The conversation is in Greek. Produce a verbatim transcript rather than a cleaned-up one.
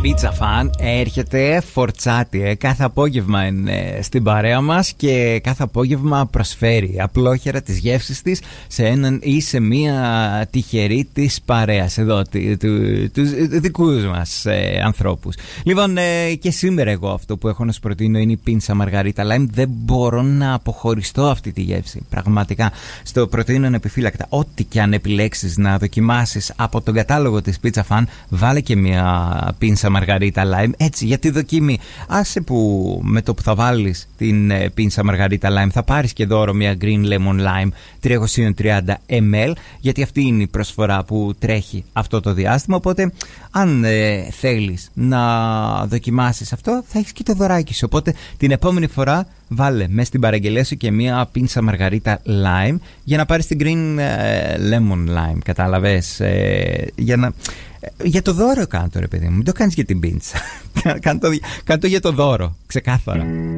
Pizza Fan έρχεται φορτσάτη, ε. κάθε απόγευμα είναι στην παρέα μας και κάθε απόγευμα προσφέρει απλόχερα τις γεύσεις της σε έναν ή σε μία τυχερή της παρέας εδώ, του, του, τους δικούς μας ε, ανθρώπους. Λοιπόν, ε, και σήμερα εγώ αυτό που έχω να σου προτείνω είναι η πίνσα Μαργαρίτα Lime. Δεν μπορώ να αποχωριστώ αυτή τη γεύση, πραγματικά. Στο προτείνω ανεπιφύλακτα. Ό,τι και αν επιλέξεις να δοκιμάσεις από τον κατάλογο της Pizza Fan, βάλε και μια πίνσα Μαργαρίτα Lime, έτσι, για τη δοκίμη. Άσε που με το που θα βάλεις την ε, πίνσα Μαργαρίτα Lime θα πάρεις και δώρο μια Green Lemon Lime τριακόσια τριάντα μιλιλίτρα, γιατί αυτή είναι η προσφορά που τρέχει αυτό το διάστημα. Οπότε αν ε, θέλεις να δοκιμάσεις αυτό, θα έχεις και το δωράκι σου. Οπότε την επόμενη φορά βάλε μέσα στην παραγγελία σου και μια πίνσα Μαργαρίτα Lime για να πάρεις την Green ε, Lemon Lime, κατάλαβες, ε, για να... Για το δώρο κάνε το, ρε παιδί μου. Μην το κάνεις για την πίτσα. Κάνε το, κάνε το για το δώρο. Ξεκάθαρα.